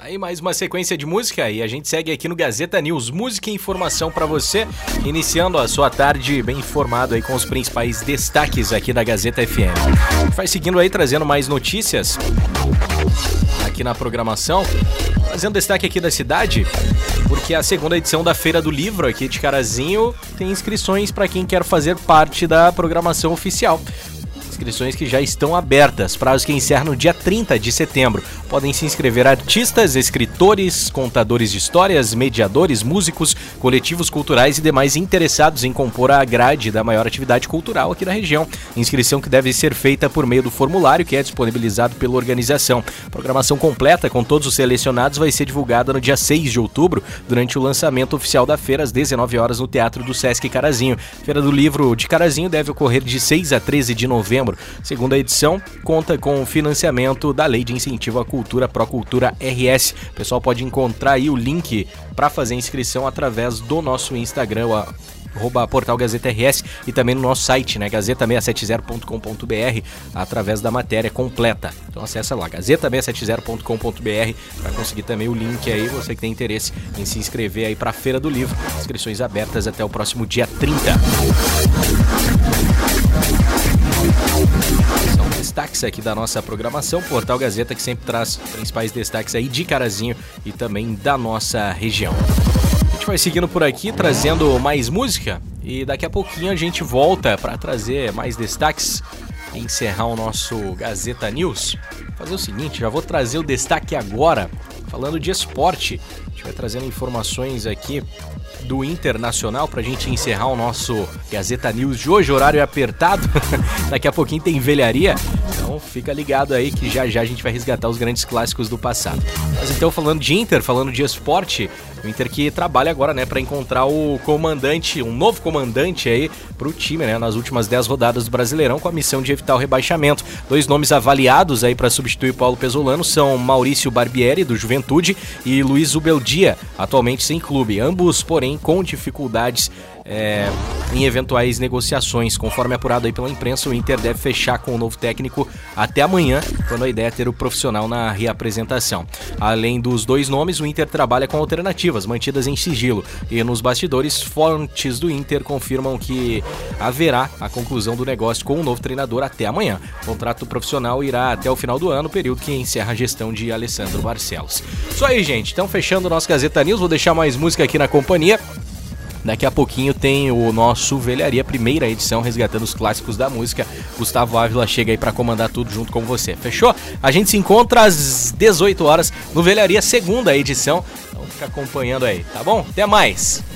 Aí mais uma sequência de música e a gente segue aqui no Gazeta News, música e informação pra você, iniciando a sua tarde bem informado aí com os principais destaques aqui da Gazeta FM. A gente vai seguindo aí, trazendo mais notícias aqui na programação, trazendo destaque aqui da cidade, porque a segunda edição da Feira do Livro aqui de Carazinho tem inscrições para quem quer fazer parte da programação oficial. Inscrições que já estão abertas, prazo que encerra no dia 30 de setembro. Podem se inscrever artistas, escritores, contadores de histórias, mediadores, músicos, coletivos culturais e demais interessados em compor a grade da maior atividade cultural aqui da região. Inscrição que deve ser feita por meio do formulário que é disponibilizado pela organização. A programação completa com todos os selecionados vai ser divulgada no dia 6 de outubro, durante o lançamento oficial da feira às 19 horas no Teatro do Sesc Carazinho. Feira do Livro de Carazinho deve ocorrer de 6 a 13 de novembro. Segunda edição conta com o financiamento da Lei de Incentivo à Cultura Procultura RS. O pessoal pode encontrar aí o link para fazer a inscrição através do nosso Instagram, @portal Gazeta RS, e também no nosso site, né, gazeta670.com.br, através da matéria completa. Então acessa lá, gazeta670.com.br, para conseguir também o link aí, você que tem interesse em se inscrever aí para a Feira do Livro. Inscrições abertas até o próximo dia 30. São destaques aqui da nossa programação, Portal Gazeta, que sempre traz principais destaques aí de Carazinho e também da nossa região. A gente vai seguindo por aqui, trazendo mais música, e daqui a pouquinho a gente volta para trazer mais destaques e encerrar o nosso Gazeta News. Vou fazer o seguinte, já vou trazer o destaque agora, falando de esporte. A gente vai trazendo informações aqui do Internacional pra gente encerrar o nosso Gazeta News de hoje. O horário é apertado, daqui a pouquinho tem velharia, então fica ligado aí que já já a gente vai resgatar os grandes clássicos do passado. Mas então, falando de Inter, falando de esporte, o Inter que trabalha agora, né, para encontrar o comandante, um novo comandante aí pro time, né, nas últimas 10 rodadas do Brasileirão, com a missão de evitar o rebaixamento. Dois nomes avaliados aí para substituir Paulo Pesolano são Maurício Barbieri, do Juventude, e Luiz Ubeldia, atualmente sem clube, ambos, porém, com dificuldades em eventuais negociações. Conforme apurado aí pela imprensa, o Inter deve fechar com o novo técnico até amanhã, quando a ideia é ter o profissional na reapresentação. Além dos dois nomes, o Inter trabalha com alternativas mantidas em sigilo, e nos bastidores, fontes do Inter confirmam que haverá a conclusão do negócio com o novo treinador até amanhã. O contrato profissional irá até o final do ano, período que encerra a gestão de Alessandro Barcelos. Isso aí, gente. Então, fechando o nosso Gazeta News, vou deixar mais música aqui na companhia. Daqui a pouquinho tem o nosso Velharia, primeira edição, resgatando os clássicos da música. Gustavo Ávila chega aí pra comandar tudo junto com você. Fechou? A gente se encontra às 18 horas no Velharia, segunda edição. Então fica acompanhando aí, tá bom? Até mais!